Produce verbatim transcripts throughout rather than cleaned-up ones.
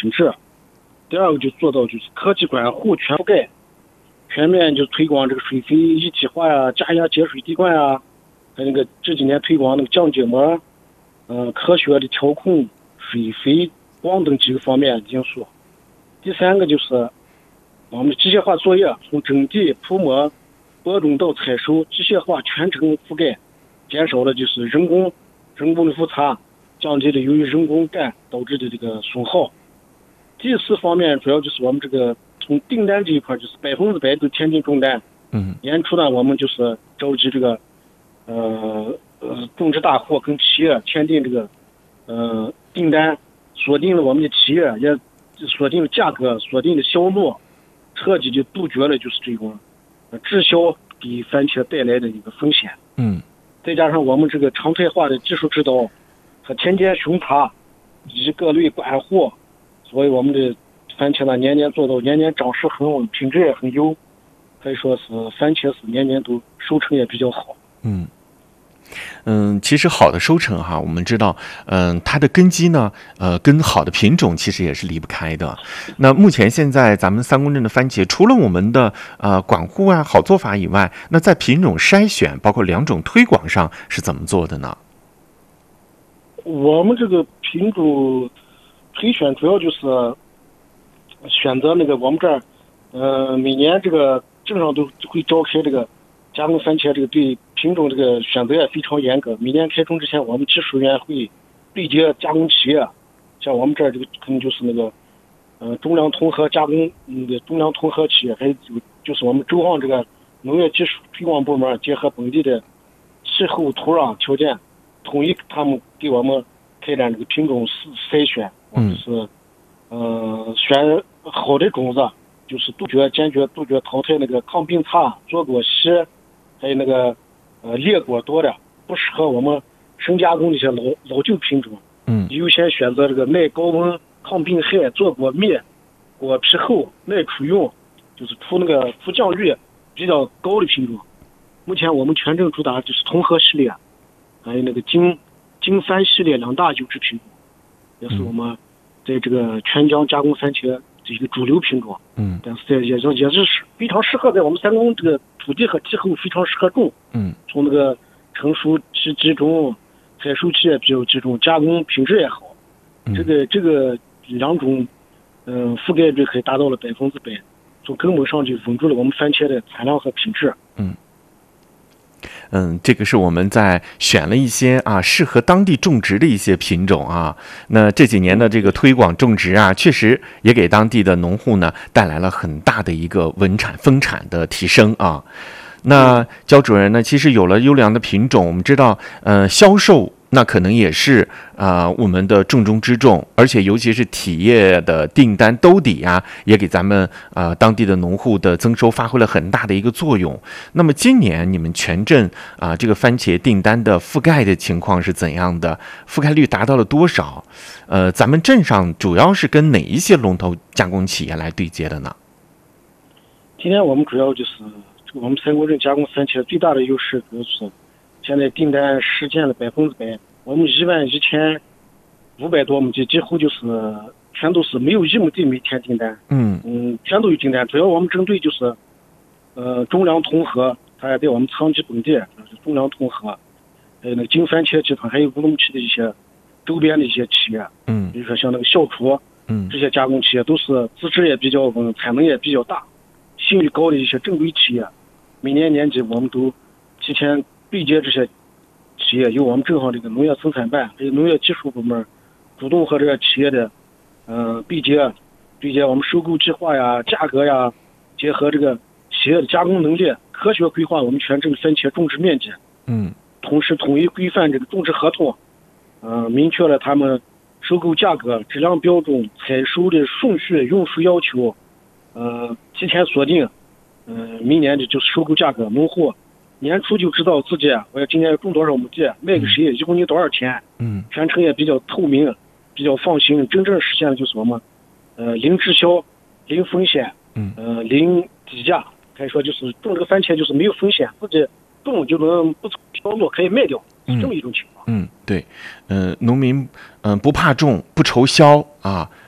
品质。第二个就做到就是科技管护全覆盖，全面就推广这个水肥一体化呀、加压节水滴灌呀，还有那个这几年推广那个降解膜，嗯、呃，科学的调控水肥光等几个方面因素。第三个就是我们的机械化作业，从整地、铺膜、播种到采收，机械化全程覆盖，减少了就是人工人工的复查，降低了由于人工干导致的这个损耗。第四方面主要就是我们这个从订单这一块，就是百分之百都填进中单。 嗯， 年初呢，我们就是召集这个呃呃种植大户跟企业签订这个呃订单，锁定了我们的企业，也锁定了价格，锁定了销路，彻底就杜绝了就是这种呃滞销给番茄带来的一个风险。 嗯， 再加上我们这个常态化的技术指导和田间巡查以及各类管护，所以我们的番茄呢年年做到年年长势很稳，品质也很优，可以说是番茄是年年都收成也比较好。 嗯嗯，其实好的收成哈，我们知道，嗯，它的根基呢，呃，跟好的品种其实也是离不开的。那目前现在咱们三公镇的番茄，除了我们的呃管护啊好做法以外，那在品种筛选，包括两种推广上是怎么做的呢？ 我们这个品种推选主要就是选择那个我们这儿，呃，每年这个镇上都会召开这个加工番茄这个对品种这个选择也非常严格。每年开春之前，我们技术员会对接加工企业，像我们这儿这个可能就是那个，呃，中粮通和加工那个中粮通和企业，还有就是我们州上这个农业技术推广部门结合本地的气候、土壤条件，统一他们给我们开展这个品种筛选，我们是呃选好的种子，就是杜绝坚决杜绝淘汰那个抗病差、做果稀，还有那个呃裂果多的不适合我们深加工的一些老老旧品种。 嗯， 优先选择这个耐高温、抗病害、做果密、果皮厚、耐储用，就是出那个出酱率比较高的品种。目前我们全镇主打就是同和系列，还有那个金金番系列两大优质品种，也是我们在这个全疆加工番茄这一个主流品种。 嗯， 但是在也是也是非常适合在我们三公这个土地和气候非常适合种。 嗯， 从那个成熟期集中，采收期也比较集中，加工品质也好。 嗯、 这个这个两种，嗯、呃，覆盖率可以达到了百分之百，从根本上就稳住了我们番茄的产量和品质。 嗯。嗯，这个是我们在选了一些啊适合当地种植的一些品种啊。那这几年的这个推广种植啊，确实也给当地的农户呢带来了很大的一个稳产丰产的提升啊。那焦主任呢，其实有了优良的品种，我们知道，呃，销售那可能也是啊、呃、我们的重中之重，而且尤其是企业的订单兜底啊，也给咱们啊、呃、当地的农户的增收发挥了很大的一个作用。那么今年你们全镇啊、呃、这个番茄订单的覆盖的情况是怎样的？覆盖率达到了多少？呃，咱们镇上主要是跟哪一些龙头加工企业来对接的呢？ 今天我们主要就是我们三公镇加工番茄最大的优势就是现在订单实现了百分之百，我们一万一千五百多亩地几乎就是全都是没有一亩地没填订单。 嗯嗯，全都有订单。主要我们针对就是呃中粮通和，它也在我们昌吉本地，就是中粮通和，还有那个金番茄集团，还有乌鲁木齐的一些周边的一些企业。 嗯， 比如说像那个校厨， 嗯， 这些加工企业都是资质也比较稳，产能也比较大，信誉高的一些正规企业。每年年底我们都提前对接这些企业，由我们镇上这个农业生产办还有农业技术部门主动和这个企业的嗯、呃、对接，对接我们收购计划呀、价格呀，结合这个企业的加工能力，科学规划我们全镇番茄种植面积。 嗯， 同时统一规范这个种植合同，嗯、呃，明确了他们收购价格、质量标准、采收的顺序、用数要求，呃，提前锁定。嗯、呃，明年的就是收购价格，农户年初就知道自己我要今年要种多少亩地，卖给谁，一公斤多少钱。 嗯， 全程也比较透明，比较放心，真正实现的就是我们，呃，零滞销、零风险， 嗯， 呃，零底价，可以说就是种这个番茄就是没有风险，自己种就能不销路可以卖掉，是这么一种情况。 嗯，对，呃，农民嗯、呃、不怕种，不愁销啊。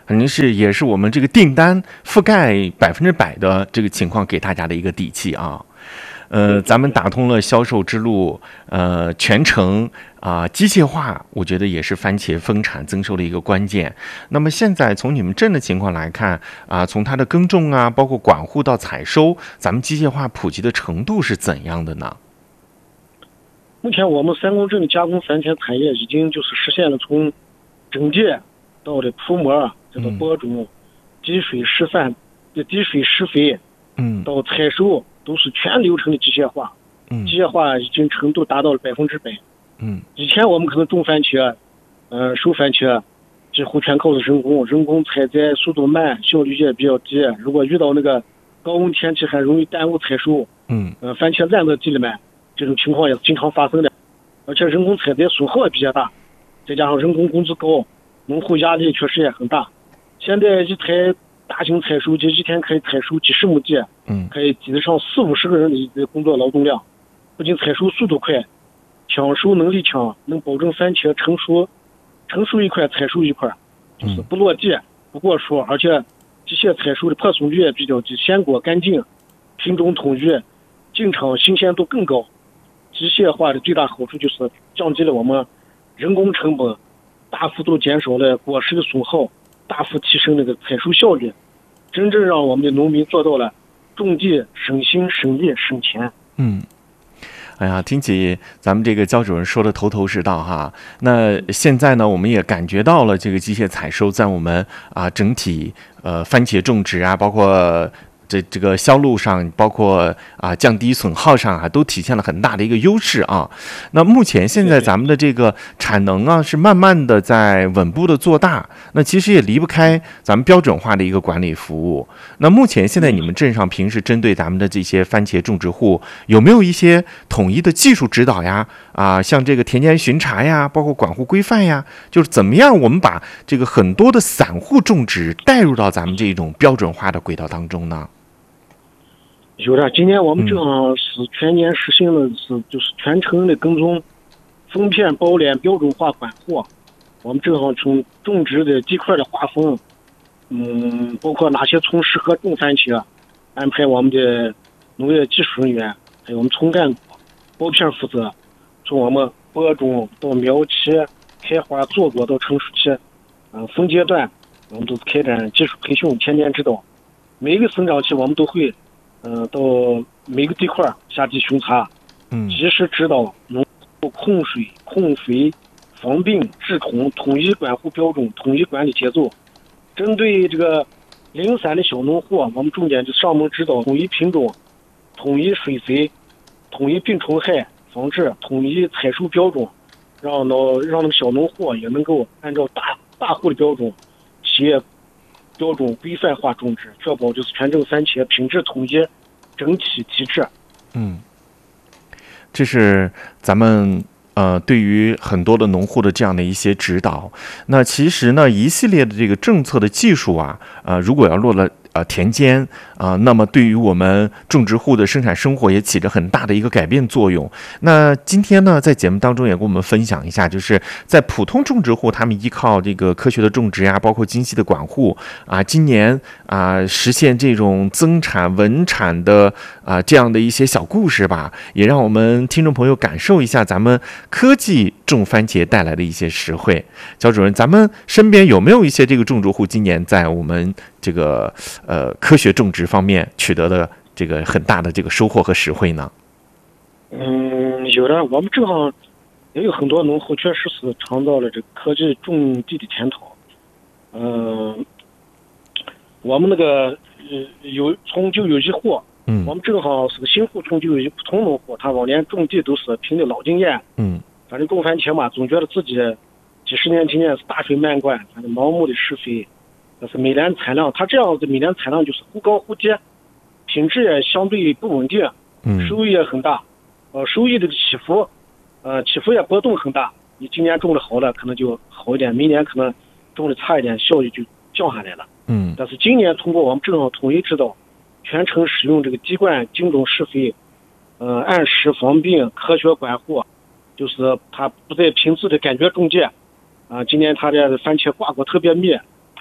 肯定是也是我们这个订单覆盖百分之百的这个情况给大家的一个底气啊。呃，咱们打通了销售之路，呃，全程啊、机械化，我觉得也是番茄丰产增收的一个关键。那么现在从你们镇的情况来看啊、从它的耕种啊，包括管护到采收，咱们机械化普及的程度是怎样的呢？ 目前我们三公镇的加工番茄产业已经就是实现了从整届到的铺膜，再到播种、滴水施范、滴水施肥， 嗯， 到采收都是全流程的机械化。 嗯， 机械化已经程度达到了百分之百。 嗯， 以前我们可能种番茄，呃，收番茄几乎全靠的人工，人工采摘速度慢，效率也比较低。如果遇到那个高温天气，还容易耽误采收。 嗯， 呃，番茄烂在地里面，这种情况也是经常发生的。而且人工采摘损耗也比较大，再加上人工工资高，农户压力确实也很大。现在一台大型采收机一天可以采收几十亩地， 嗯， 可以挤得上四五十个人的一个工作劳动量。不仅采收速度快，抢收能力强，能保证番茄成熟成熟一块采收一块，就是不落地不过数，而且机械采收的破损率也比较低，鲜果干净，品种统一，进场新鲜度更高。机械化的最大好处就是降低了我们人工成本，大幅度减少了果实的损耗，大幅提升那个采收效率，真正让我们的农民做到了种地省心省力省钱。 嗯。哎呀，听起咱们这个焦主任说的头头是道哈。那现在呢，我们也感觉到了这个机械采收在我们啊整体呃番茄种植啊，包括这这个销路上，包括啊降低损耗上啊，都体现了很大的一个优势啊。那目前现在咱们的这个产能啊，是慢慢的在稳步的做大。那其实也离不开咱们标准化的一个管理服务。那目前现在你们镇上平时针对咱们的这些番茄种植户，有没有一些统一的技术指导呀？啊，像这个田间巡查呀，包括管护规范呀，就是怎么样我们把这个很多的散户种植带入到咱们这种标准化的轨道当中呢？ 有的，今年我们正好是全年实行的是就是全程的跟踪封片包敛标准化管护。我们正好从种植的地块的划分，嗯，包括哪些村适合种番茄，安排我们的农业技术人员还有我们村干部包片负责，从我们播种到苗期、开花、坐果到成熟期，嗯、呃，分阶段我们都是开展技术培训、前沿指导。每一个生长期我们都会嗯、呃，到每个地块下地巡查， 嗯， 及时指导农户控水、控肥、防病、治虫，统一管护标准，统一管理节奏。针对这个零散的小农户，我们重点就上门指导统一品种、统一水肥、统一病虫害防治、统一采收标准，让那让那个小农户也能够按照大大户的标准、企业标准规范化种植，确保就是全镇番茄品质统一、整体提质。 嗯，这是咱们呃对于很多的农户的这样的一些指导。那其实呢，一系列的这个政策的技术啊，呃，如果要落了呃田间啊、呃，那么对于我们种植户的生产生活也起着很大的一个改变作用。那今天呢，在节目当中也跟我们分享一下，就是在普通种植户，他们依靠这个科学的种植呀，包括精细的管护啊，今年啊实现这种增产稳产的啊这样的一些小故事吧，也让我们听众朋友感受一下咱们科技种番茄带来的一些实惠。焦主任，咱们身边有没有一些这个种植户今年在我们这个呃科学种植方面取得的这个很大的这个收获和实惠呢？ 嗯，有的，我们正好也有很多农户确实是尝到了这个科技种地的甜头。嗯，我们那个呃有从就有一户， 嗯， 我们正好是个新户村，就有一普通农户，他往年种地都是凭着老经验， 嗯， 反正种番茄嘛，总觉得自己几十年经验是大水漫灌，反正盲目的施肥，但是每年产量，他这样子每年产量就是忽高忽低，品质也相对不稳定， 嗯， 收益也很大，呃，收益这个起伏，呃，起伏也波动很大。你今年种的好了，可能就好一点；明年可能种的差一点，效益就降下来了。 嗯， 但是今年通过我们正好统一指导，全程使用这个滴灌精准施肥，呃，按时防病，科学管护，就是它不再凭自的感觉种地。啊、呃，今年它的番茄挂果特别密，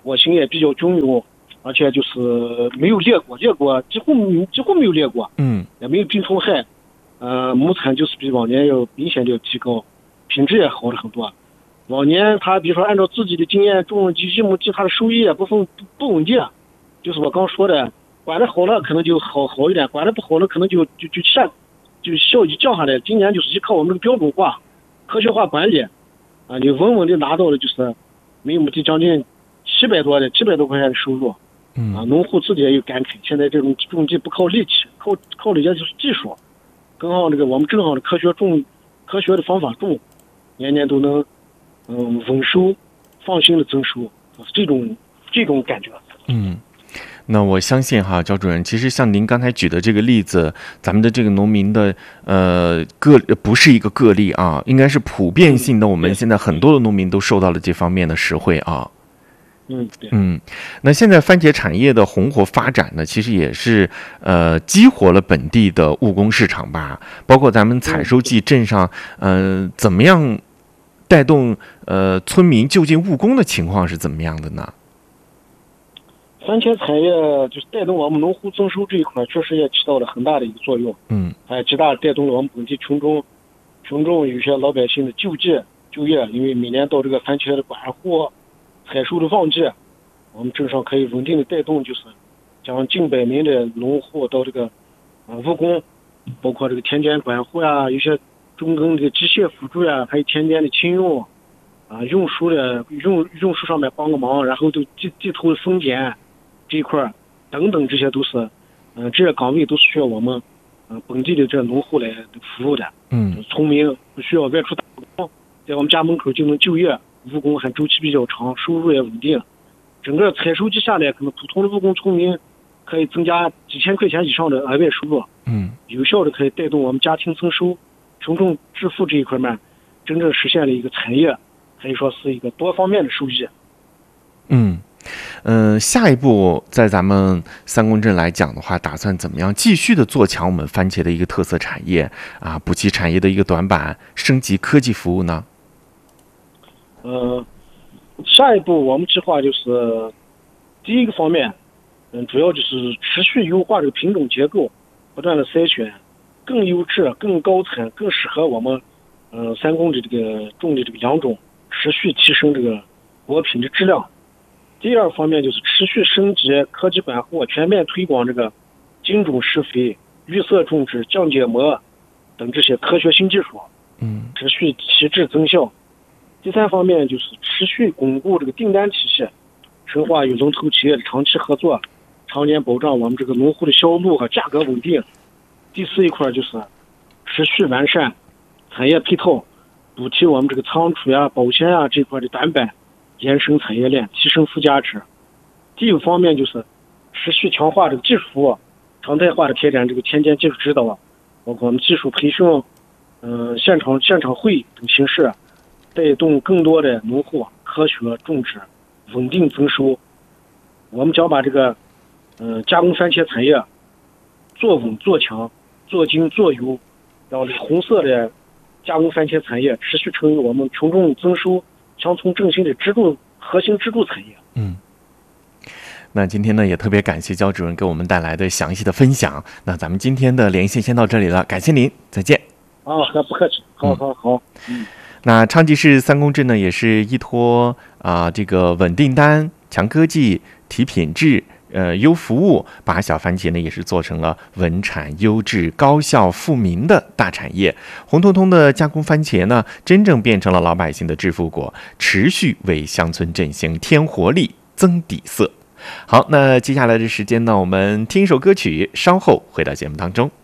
活性也比较均匀，而且就是没有裂过，裂过几乎几乎没有裂过， 嗯， 也没有病虫害，呃，亩产就是比往年要明显的要提高，品质也好了很多。往年他比如说按照自己的经验种几一亩地，他的收益也不分不不稳定，就是我刚说的，管的好了可能就好好一点，管的不好了可能就就就下就效益降下来。今年就是依靠我们这个标准化、科学化管理，啊，你稳稳的拿到了就是每亩地将近七百多的七百多块钱的收入。 嗯啊，农户自己也有感慨，现在这种种地不靠力气，靠靠的也就是技术，更好这个我们正好的科学种，科学的方法种，年年都能嗯稳收，放心的增收，是这种这种感觉。 嗯。那我相信哈，焦主任，其实像您刚才举的这个例子，咱们的这个农民的呃个不是一个个例啊，应该是普遍性的，我们现在很多的农民都受到了这方面的实惠啊。 嗯，对。 嗯，那现在番茄产业的红火发展呢，其实也是呃激活了本地的务工市场吧，包括咱们采收季镇上，嗯、呃，怎么样带动呃村民就近务工的情况是怎么样的呢？ 番茄产业就是带动我们农户增收这一块，确实也起到了很大的一个作用。 嗯， 还极大带动了我们本地群众，群众有些老百姓的就业就业，因为每年到这个番茄的管护、采收的旺季，我们镇上可以稳定的带动，就是将近百名的农户到这个啊务工，包括这个田间管护呀，有些中耕的机械辅助呀，还有田间的清用啊，用书的用用书上面帮个忙，然后都地地头的封检这一块等等，这些都是嗯、呃、这些岗位都是需要我们嗯、呃、本地的这农户来服务的。 嗯， 村民不需要外出打工，在我们家门口就能就业，务工还周期比较长，收入也稳定。整个采收季下来，可能普通的务工村民可以增加几千块钱以上的额外收入。 嗯， 有效的可以带动我们家庭增收、群众致富这一块面，真正实现了一个产业，可以说是一个多方面的收益。 嗯。嗯、呃，下一步在咱们三公镇来讲的话，打算怎么样继续的做强我们番茄的一个特色产业啊，补齐产业的一个短板，升级科技服务呢？ 呃，下一步我们计划就是第一个方面，嗯，主要就是持续优化这个品种结构，不断的筛选更优质、更高产、更适合我们呃三公的这个种的这个养种，持续提升这个果品的质量。第二方面就是持续升级科技管护，全面推广这个精准施肥、绿色种植、降解膜等这些科学新技术， 嗯， 持续提质增效。第三方面就是持续巩固这个订单体系，深化与龙头企业的长期合作，常年保障我们这个农户的销路和价格稳定。第四一块就是持续完善产业配套，补齐我们这个仓储呀、保鲜啊这块的短板，延伸产业链，提升附加值。第五方面就是持续强化这个技术服务，常态化的开展这个田间技术指导，包括我们技术培训、嗯、呃、现场现场会等形式，带动更多的农户科学种植，稳定增收。我们将把这个嗯、呃、加工番茄产业做稳做强、做精做优，让这个红色的加工番茄产业持续成为我们群众增收、乡村振兴的支柱核心支柱产业。 嗯，那今天呢也特别感谢焦主任给我们带来的详细的分享。那咱们今天的连线先到这里了，感谢您，再见。 啊，不客气，好好好。嗯， 那昌吉市三公镇呢，也是依托啊、呃、这个稳订单、强科技、提品质、呃优服务，把小番茄呢也是做成了稳产、优质、高效、富民的大产业。红彤彤的加工番茄呢，真正变成了老百姓的致富果，持续为乡村振兴添活力、增底色。好，那接下来的时间呢，我们听一首歌曲，稍后回到节目当中。